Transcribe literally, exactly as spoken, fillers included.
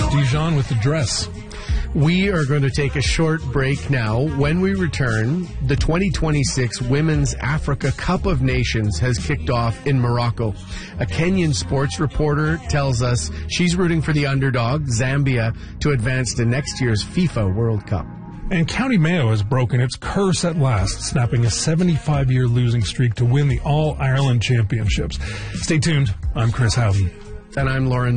Dijon with the dress. We are going to take a short break now. When we return, the twenty twenty-six Women's Africa Cup of Nations has kicked off in Morocco. A Kenyan sports reporter tells us she's rooting for the underdog, Zambia, to advance to next year's FIFA World Cup. And County Mayo has broken its curse at last, snapping a seventy-five-year losing streak to win the All-Ireland Championships. Stay tuned. I'm Chris Howden. And I'm Lauren